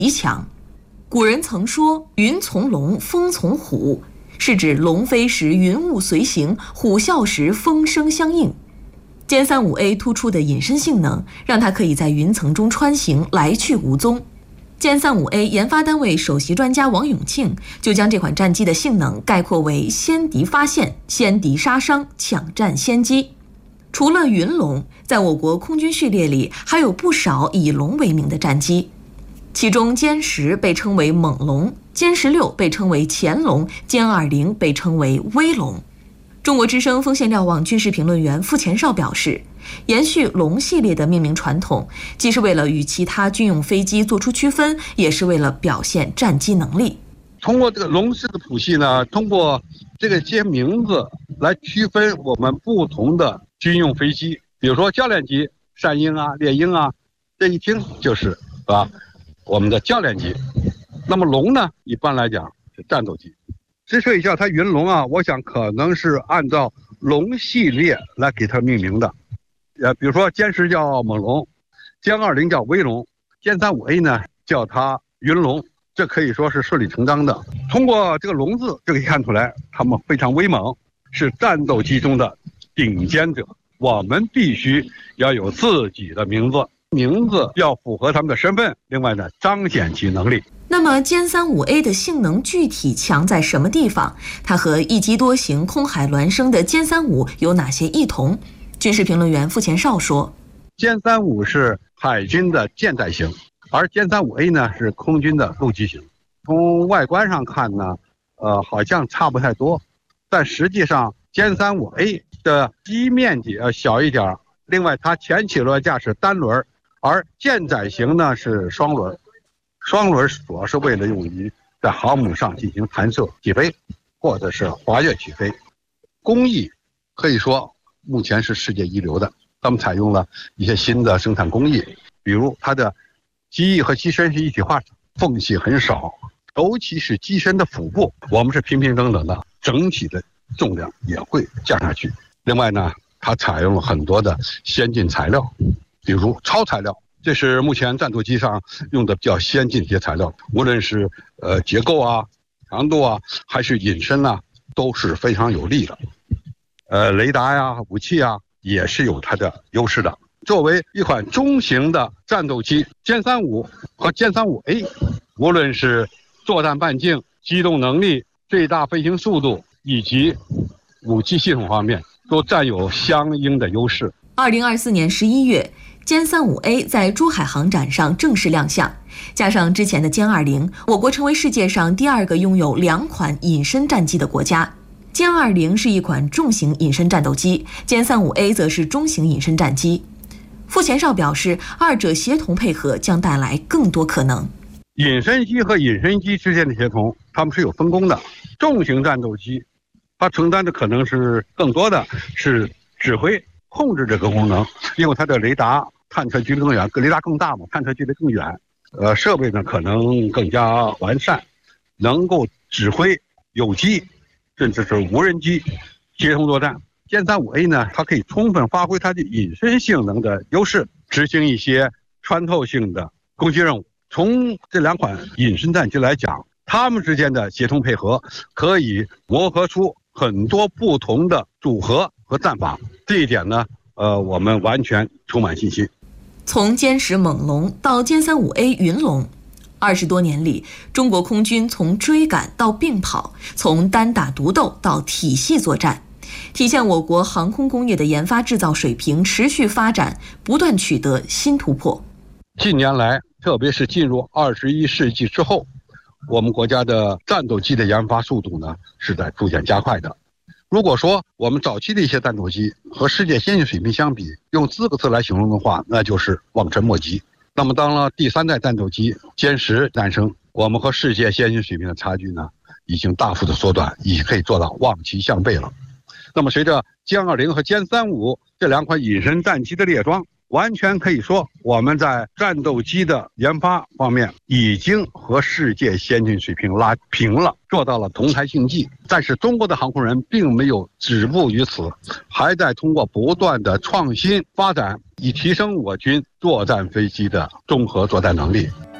极强。古人曾说“云从龙，风从虎”，是指龙飞时云雾随行，虎啸时风声相应。歼 35A 突出的隐身性能，让它可以在云层中穿行，来去无踪。歼 35A 研发单位首席专家王永庆就将这款战机的性能概括为先敌发现、先敌杀伤、抢占先机。除了云龙，在我国空军序列里还有不少以龙为名的战机，其中歼10被称为猛龙，歼16被称为潜龙，歼20被称为威龙。中国之声锋线瞭望军事评论员傅前绍表示，延续龙系列的命名传统，既是为了与其他军用飞机做出区分，也是为了表现战机能力。 通过这个龙式的谱系呢，通过这个些名字来区分我们不同的军用飞机，比如说教练机山鹰啊、猎鹰啊，这一听就是我们的教练机。那么龙呢，一般来讲是战斗机。之所以叫它云龙啊，我想可能是按照龙系列来给它命名的。比如说歼10叫猛龙，歼20叫威龙，歼 35A 呢叫它云龙，这可以说是顺理成章的。通过这个龙字就可以看出来，他们非常威猛，是战斗机中的顶尖者。我们必须要有自己的名字，名字要符合他们的身份，另外呢彰显其能力。 那么歼 35A 的性能具体强在什么地方？它和一机多型空海孪生的歼35有哪些异同？军事评论员傅前绍说， 歼35是海军的舰载型，而歼 35A 呢是空军的陆基型。从外观上看呢，好像差不太多，但实际上歼 35A 的机面积小一点，另外它前起落架是单轮，而舰载型呢是双轮。双轮主要是为了用于在航母上进行弹射起飞，或者是滑跃起飞。工艺可以说目前是世界一流的，他们采用了一些新的生产工艺，比如它的机翼和机身是一体化，缝隙很少，尤其是机身的腹部，我们是平平等等的，整体的重量也会降下去。另外呢，它采用了很多的先进材料，比如超材料，这是目前战斗机上用的比较先进的一些材料，无论是结构啊、强度啊，还是隐身啊，都是非常有利的。雷达呀、武器啊，也是有它的优势的。作为一款中型的战斗机，歼35和歼 35A， 无论是作战半径、机动能力、最大飞行速度以及武器系统方面，都占有相应的优势。 2024年11月。歼 35A 在珠海航展上正式亮相，加上之前的歼20，我国成为世界上第二个拥有2款隐身战机的国家。歼20是一款重型隐身战斗机，歼 35A 则是中型隐身战机。傅前绍表示，二者协同配合将带来更多可能。 隐身机和隐身机之间的协同，它们是有分工的。重型战斗机，它承担的可能是更多的是指挥控制这个功能，因为它的雷达探测距离更远，雷达更大嘛，探测距离更远，设备呢可能更加完善，能够指挥有机甚至是无人机协同作战。歼 35A 呢，它可以充分发挥它的隐身性能的优势，执行一些穿透性的攻击任务。从这2款隐身战机来讲，它们之间的协同配合可以磨合出很多不同的组合和战法，这一点呢，我们完全充满信心。 从歼10猛龙到歼 35A 云龙，20多年里，中国空军从追赶到并跑，从单打独斗到体系作战，体现我国航空工业的研发制造水平持续发展，不断取得新突破。 近年来，特别是进入21世纪之后，我们国家的战斗机的研发速度呢，是在逐渐加快的。如果说我们早期的一些战斗机和世界先进水平相比，用4个字来形容的话，那就是望尘莫及。那么当了第3代战斗机歼10诞生，我们和世界先进水平的差距呢，已经大幅的缩短，已经可以做到望其项背了。那么随着歼20和歼35这2款隐身战机的列装，完全可以说我们在战斗机的研发方面已经和世界先进水平拉平了，做到了同台竞技。但是中国的航空人并没有止步于此，还在通过不断的创新发展，以提升我军作战飞机的综合作战能力。